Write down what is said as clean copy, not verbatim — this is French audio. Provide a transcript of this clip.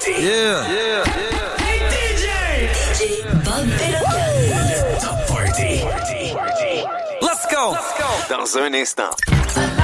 Party. Yeah. Hey DJ Bob Péloquin. Le Top Party. Let's go. Dans un instant.